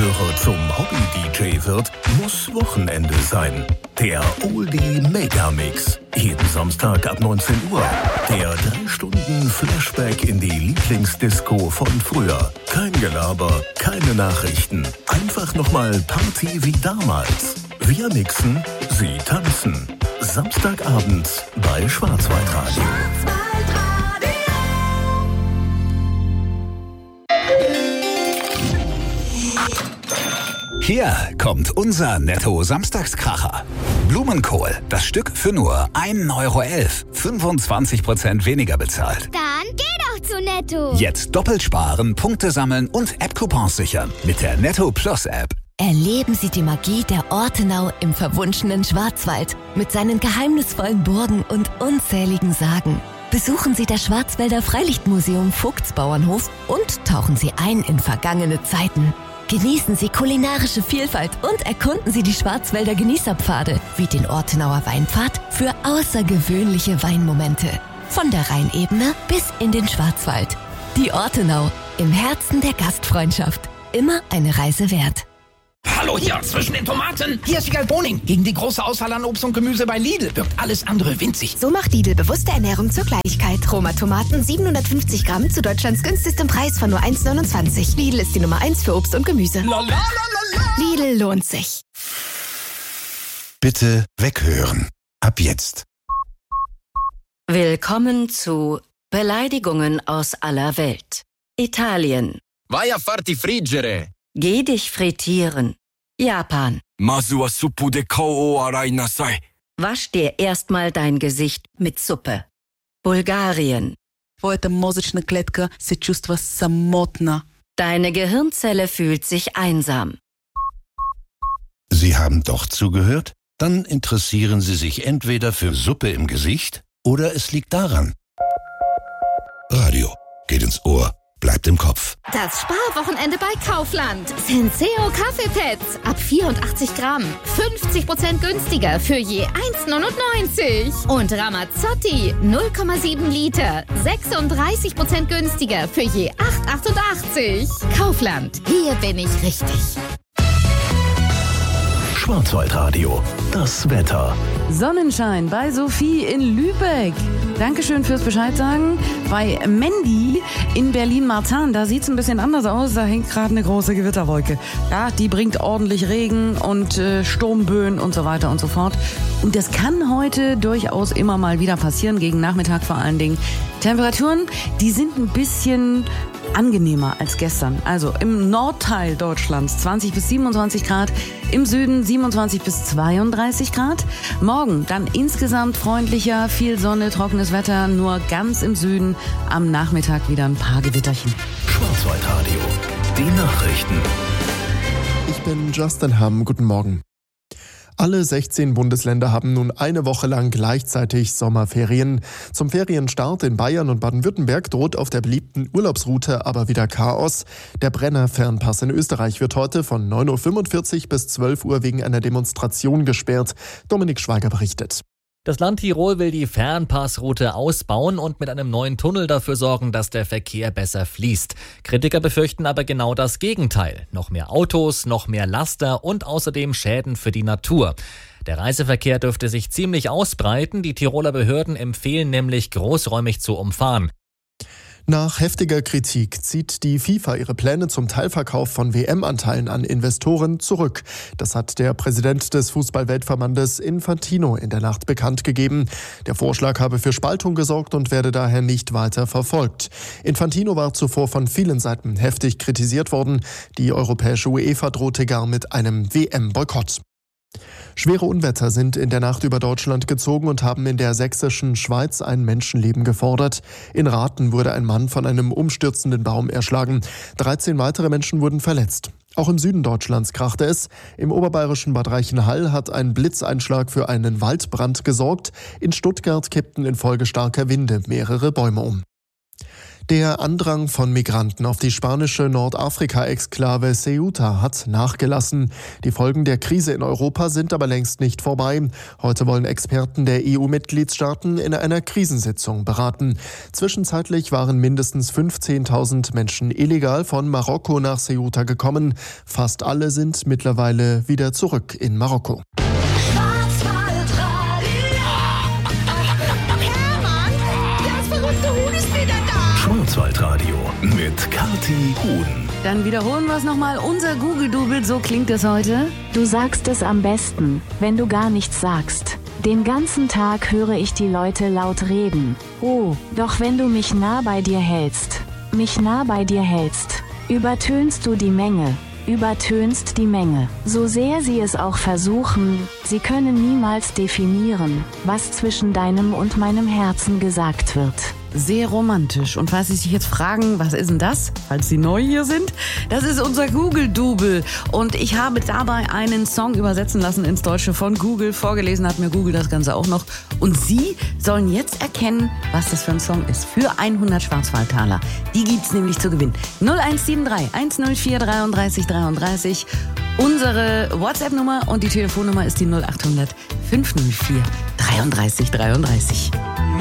Lokführer zum Hobby-DJ wird, muss Wochenende sein. Der Oldie Megamix. Jeden Samstag ab 19 Uhr. Der 3 Stunden Flashback in die Lieblingsdisco von früher. Kein Gelaber, keine Nachrichten. Einfach nochmal Party wie damals. Wir mixen, Sie tanzen. Samstagabends bei Schwarzwaldradio. Hier kommt unser Netto-Samstagskracher. Blumenkohl, das Stück für nur 1,11 €. 25% weniger bezahlt. Dann geh doch zu Netto. Jetzt doppelt sparen, Punkte sammeln und App-Coupons sichern mit der Netto Plus App. Erleben Sie die Magie der Ortenau im verwunschenen Schwarzwald mit seinen geheimnisvollen Burgen und unzähligen Sagen. Besuchen Sie das Schwarzwälder Freilichtmuseum Vogtsbauernhof und tauchen Sie ein in vergangene Zeiten. Genießen Sie kulinarische Vielfalt und erkunden Sie die Schwarzwälder Genießerpfade wie den Ortenauer Weinpfad für außergewöhnliche Weinmomente. Von der Rheinebene bis in den Schwarzwald. Die Ortenau, im Herzen der Gastfreundschaft. Immer eine Reise wert. Hallo hier, zwischen den Tomaten. Hier ist Wiegald Boning. Gegen die große Auswahl an Obst und Gemüse bei Lidl wirkt alles andere winzig. So macht Lidl bewusste Ernährung zur Gleichheit. Roma-Tomaten 750 Gramm zu Deutschlands günstigstem Preis von nur 1,29. Lidl ist die Nummer 1 für Obst und Gemüse. Lidl lohnt sich. Bitte weghören. Ab jetzt. Willkommen zu Beleidigungen aus aller Welt. Italien. Vai a farti friggere. Geh dich frittieren. Japan. Masu wa suppu de kao o arai nasai. Wasch dir erstmal dein Gesicht mit Suppe. Bulgarien. Твоята мозъчна клетка се чувства самотна. Deine Gehirnzelle fühlt sich einsam. Sie haben doch zugehört? Dann interessieren Sie sich entweder für Suppe im Gesicht oder es liegt daran. Radio geht ins Ohr. Bleibt im Kopf. Das Sparwochenende bei Kaufland. Senseo Kaffeepads ab 84 Gramm. 50% günstiger für je 1,99. Und Ramazzotti 0,7 Liter. 36% günstiger für je 8,88. Kaufland. Hier bin ich richtig. Schwarzwaldradio. Das Wetter. Sonnenschein bei Sophie in Lübeck. Dankeschön fürs Bescheid sagen. Bei Mandy in Berlin-Marzahn, da sieht es ein bisschen anders aus. Da hängt gerade eine große Gewitterwolke. Ja, die bringt ordentlich Regen und Sturmböen und so weiter und so fort. Und das kann heute durchaus immer mal wieder passieren, gegen Nachmittag vor allen Dingen. Temperaturen, die sind ein bisschen angenehmer als gestern. Also im Nordteil Deutschlands 20 bis 27 Grad, im Süden 27 bis 32 Grad. Morgen dann insgesamt freundlicher, viel Sonne, trockenes Wetter, nur ganz im Süden. Am Nachmittag wieder ein paar Gewitterchen. Schwarzwaldradio. Die Nachrichten. Ich bin Justin Hamm. Guten Morgen. Alle 16 Bundesländer haben nun eine Woche lang gleichzeitig Sommerferien. Zum Ferienstart in Bayern und Baden-Württemberg droht auf der beliebten Urlaubsroute aber wieder Chaos. Der Brenner-Fernpass in Österreich wird heute von 9:45 Uhr bis 12 Uhr wegen einer Demonstration gesperrt. Dominik Schweiger berichtet. Das Land Tirol will die Fernpassroute ausbauen und mit einem neuen Tunnel dafür sorgen, dass der Verkehr besser fließt. Kritiker befürchten aber genau das Gegenteil. Noch mehr Autos, noch mehr Laster und außerdem Schäden für die Natur. Der Reiseverkehr dürfte sich ziemlich ausbreiten. Die Tiroler Behörden empfehlen nämlich, großräumig zu umfahren. Nach heftiger Kritik zieht die FIFA ihre Pläne zum Teilverkauf von WM-Anteilen an Investoren zurück. Das hat der Präsident des Fußball-Weltverbandes Infantino in der Nacht bekannt gegeben. Der Vorschlag habe für Spaltung gesorgt und werde daher nicht weiter verfolgt. Infantino war zuvor von vielen Seiten heftig kritisiert worden. Die europäische UEFA drohte gar mit einem WM-Boykott. Schwere Unwetter sind in der Nacht über Deutschland gezogen und haben in der sächsischen Schweiz ein Menschenleben gefordert. In Rathen wurde ein Mann von einem umstürzenden Baum erschlagen. 13 weitere Menschen wurden verletzt. Auch im Süden Deutschlands krachte es. Im oberbayerischen Bad Reichenhall hat ein Blitzeinschlag für einen Waldbrand gesorgt. In Stuttgart kippten infolge starker Winde mehrere Bäume um. Der Andrang von Migranten auf die spanische Nordafrika-Exklave Ceuta hat nachgelassen. Die Folgen der Krise in Europa sind aber längst nicht vorbei. Heute wollen Experten der EU-Mitgliedstaaten in einer Krisensitzung beraten. Zwischenzeitlich waren mindestens 15.000 Menschen illegal von Marokko nach Ceuta gekommen. Fast alle sind mittlerweile wieder zurück in Marokko. Schwarzwaldradio mit Kathi Huhn. Dann wiederholen wir es nochmal. Unser Google-Double, so klingt es heute. Du sagst es am besten, wenn du gar nichts sagst. Den ganzen Tag höre ich die Leute laut reden. Oh, doch wenn du mich nah bei dir hältst, übertönst du die Menge. Übertönst die Menge. So sehr sie es auch versuchen, sie können niemals definieren, was zwischen deinem und meinem Herzen gesagt wird. Sehr romantisch. Und falls Sie sich jetzt fragen, was ist denn das, falls Sie neu hier sind, das ist unser Google-Double. Und ich habe dabei einen Song übersetzen lassen ins Deutsche von Google. Vorgelesen hat mir Google das Ganze auch noch. Und Sie sollen jetzt erkennen, was das für ein Song ist. Für 100 Schwarzwaldtaler. Die gibt's nämlich zu gewinnen. 0173 104 33 33. Unsere WhatsApp-Nummer und die Telefonnummer ist die 0800 504 33 33.